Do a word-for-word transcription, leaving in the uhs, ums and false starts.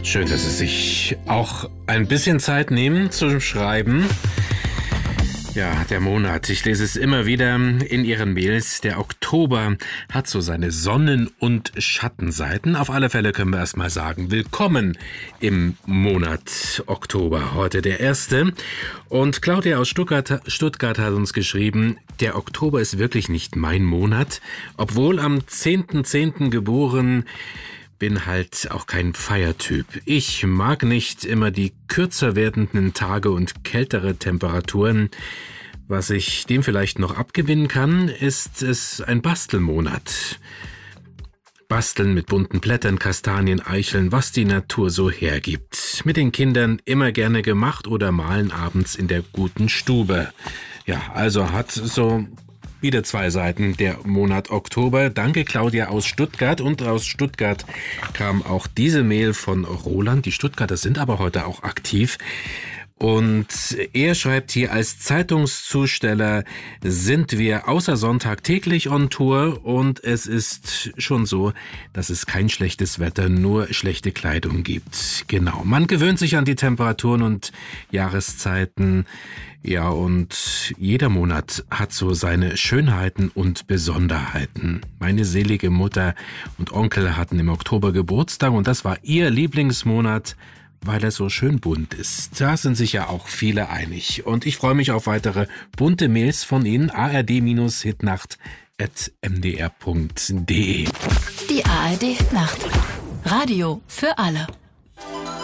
Schön, dass Sie sich auch ein bisschen Zeit nehmen zum Schreiben. Ja, der Monat, ich lese es immer wieder in Ihren Mails. Der Oktober hat so seine Sonnen- und Schattenseiten. Auf alle Fälle können wir erstmal sagen, willkommen im Monat Oktober. Heute der erste. Und Claudia aus Stuttgart, Stuttgart hat uns geschrieben, der Oktober ist wirklich nicht mein Monat. Obwohl am zehnten zehnten geboren, bin halt auch kein Feiertyp. Ich mag nicht immer die kürzer werdenden Tage und kältere Temperaturen. Was ich dem vielleicht noch abgewinnen kann, ist es ein Bastelmonat. Basteln mit bunten Blättern, Kastanien, Eicheln, was die Natur so hergibt. Mit den Kindern immer gerne gemacht oder malen abends in der guten Stube. Ja, also hat so wieder zwei Seiten der Monat Oktober. Danke Claudia aus Stuttgart. Und aus Stuttgart kam auch diese Mail von Roland. Die Stuttgarter sind aber heute auch aktiv. Und er schreibt hier, als Zeitungszusteller sind wir außer Sonntag täglich on Tour und es ist schon so, dass es kein schlechtes Wetter, nur schlechte Kleidung gibt. Genau, man gewöhnt sich an die Temperaturen und Jahreszeiten. Ja, und jeder Monat hat so seine Schönheiten und Besonderheiten. Meine selige Mutter und Onkel hatten im Oktober Geburtstag und das war ihr Lieblingsmonat, weil er so schön bunt ist. Da sind sich ja auch viele einig. Und ich freue mich auf weitere bunte Mails von Ihnen. a r d hitnacht at m d r punkt d e. Die A R D Hitnacht. Radio für alle.